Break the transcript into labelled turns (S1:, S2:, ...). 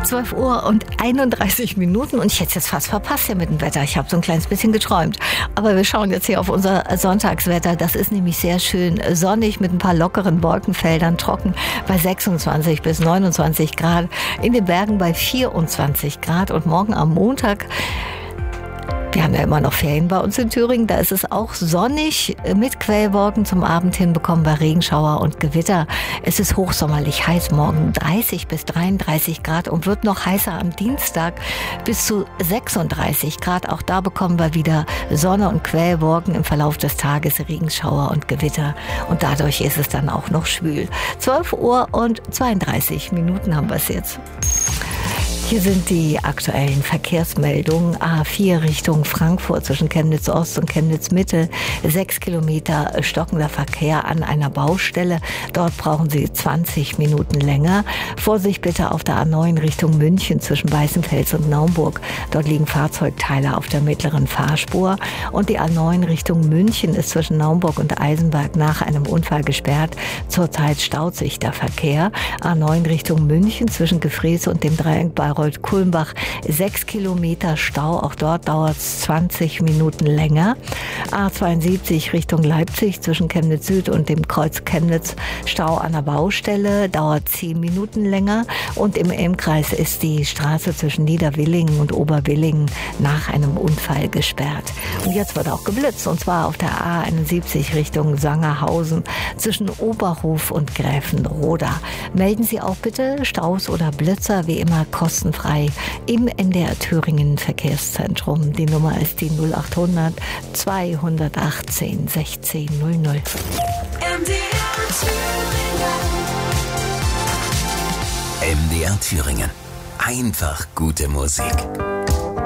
S1: 12 Uhr und 31 Minuten und ich hätte es jetzt fast verpasst hier mit dem Wetter. Ich habe so ein kleines bisschen geträumt. Aber wir schauen jetzt hier auf unser Sonntagswetter. Das ist nämlich sehr schön sonnig mit ein paar lockeren Wolkenfeldern, trocken bei 26 bis 29 Grad. In den Bergen bei 24 Grad und morgen am Montag. Wir haben ja immer noch Ferien bei uns in Thüringen. Da ist es auch sonnig mit Quellwolken. Zum Abend hin bekommen wir Regenschauer und Gewitter. Es ist hochsommerlich heiß morgen, 30 bis 33 Grad und wird noch heißer am Dienstag bis zu 36 Grad. Auch da bekommen wir wieder Sonne und Quellwolken im Verlauf des Tages, Regenschauer und Gewitter. Und dadurch ist es dann auch noch schwül. 12 Uhr und 32 Minuten haben wir es jetzt. Hier sind die aktuellen Verkehrsmeldungen. A4 Richtung Frankfurt zwischen Chemnitz Ost und Chemnitz Mitte. 6 Kilometer stockender Verkehr an einer Baustelle. Dort brauchen Sie 20 Minuten länger. Vorsicht bitte auf der A9 Richtung München zwischen Weißenfels und Naumburg. Dort liegen Fahrzeugteile auf der mittleren Fahrspur. Und die A9 Richtung München ist zwischen Naumburg und Eisenberg nach einem Unfall gesperrt. Zurzeit staut sich der Verkehr. A9 Richtung München zwischen Gefrees und dem Dreieck Bayreuth-Kulmbach 6 Kilometer Stau. Auch dort dauert es 20 Minuten länger. A72 Richtung Leipzig zwischen Chemnitz Süd und dem Kreuz Chemnitz Stau an der Baustelle. Dauert 10 Minuten länger. Und im Ilmkreis ist die Straße zwischen Niederwillingen und Oberwillingen nach einem Unfall gesperrt. Und jetzt wird auch geblitzt. Und zwar auf der A71 Richtung Sangerhausen zwischen Oberhof und Gräfenroda. Melden Sie auch bitte Staus oder Blitzer wie immer kostenfrei im NDR Thüringen Verkehrszentrum. Die Nummer ist die 0800 218 1600.
S2: MDR Thüringen. Einfach gute Musik.